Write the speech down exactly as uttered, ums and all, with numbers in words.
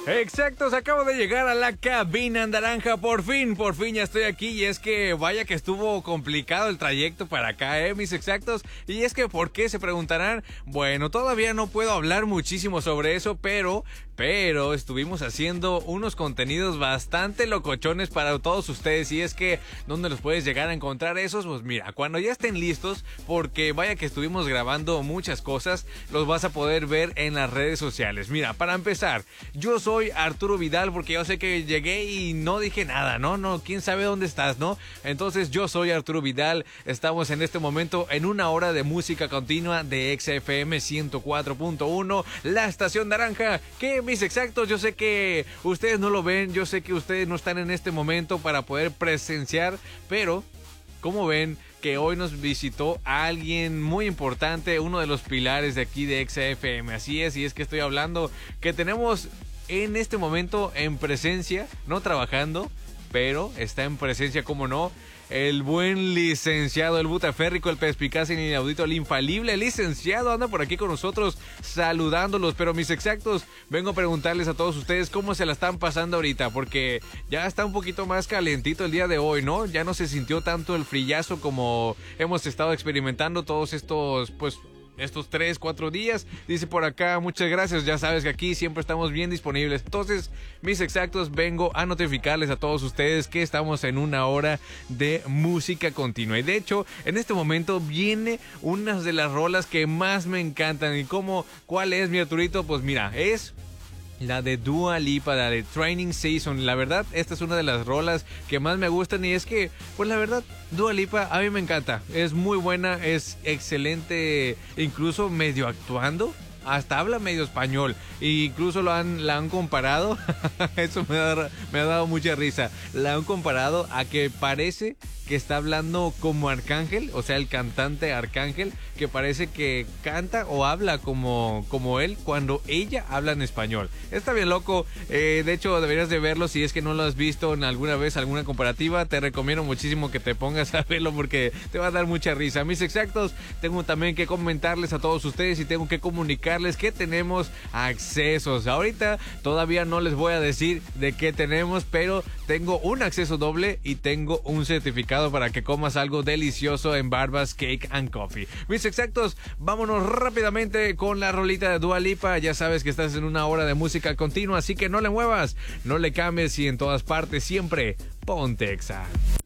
Exactos, acabo de llegar a la cabina naranja, por fin, por fin ya estoy aquí y es que vaya que estuvo complicado el trayecto para acá, eh, mis exactos, y es que ¿por qué? Se preguntarán. Bueno, todavía no puedo hablar muchísimo sobre eso, pero, pero estuvimos haciendo unos contenidos bastante locochones para todos ustedes y es que, ¿dónde los puedes llegar a encontrar esos? Pues mira, cuando ya estén listos, porque vaya que estuvimos grabando muchas cosas, los vas a poder ver en las redes sociales. Mira, para empezar, yo soy Soy Arturo Vidal, porque yo sé que llegué y no dije nada, ¿no? No, quién sabe dónde estás, ¿no? Entonces yo soy Arturo Vidal, estamos en este momento en una hora de música continua de X F M ciento cuatro punto uno, la estación naranja, que mis exactos, yo sé que ustedes no lo ven, yo sé que ustedes no están en este momento para poder presenciar, pero como ven que hoy nos visitó alguien muy importante, uno de los pilares de aquí de X F M, así es, y es que estoy hablando que tenemos en este momento en presencia, no trabajando, pero está en presencia, como no, el buen licenciado, el butaférrico, el perspicaz, el inaudito, el infalible, el licenciado anda por aquí con nosotros saludándolos. Pero mis exactos, vengo a preguntarles a todos ustedes cómo se la están pasando ahorita, porque ya está un poquito más calentito el día de hoy, ¿no? Ya no se sintió tanto el frillazo como hemos estado experimentando todos estos, pues, estos tres, cuatro días. Dice por acá, muchas gracias, ya sabes que aquí siempre estamos bien disponibles. Entonces, mis exactos, vengo a notificarles a todos ustedes que estamos en una hora de música continua. Y de hecho, en este momento viene una de las rolas que más me encantan. ¿Y cómo? ¿Cuál es, mi Arturito? Pues mira, es la de Dua Lipa, la de Training Season. La verdad, esta es una de las rolas que más me gustan y es que, pues la verdad, Dua Lipa a mí me encanta. Es muy buena, es excelente, incluso medio actuando. Hasta habla medio español. E incluso lo han, la han comparado. Eso me ha, me ha dado mucha risa. La han comparado a que parece que está hablando como Arcángel. O sea, el cantante Arcángel. Que parece que canta o habla como, como él cuando ella habla en español. Está bien loco. Eh, de hecho, deberías de verlo. Si es que no lo has visto en alguna vez, alguna comparativa, te recomiendo muchísimo que te pongas a verlo porque te va a dar mucha risa. Mis exactos, tengo también que comentarles a todos ustedes y tengo que comunicar que tenemos accesos. Ahorita todavía no les voy a decir de qué tenemos, pero tengo un acceso doble y tengo un certificado para que comas algo delicioso en Barbas Cake and Coffee. Mis exactos, vámonos rápidamente con la rolita de Dua Lipa. Ya sabes que estás en una hora de música continua, así que no le muevas, no le cambies y en todas partes siempre ponte Exa.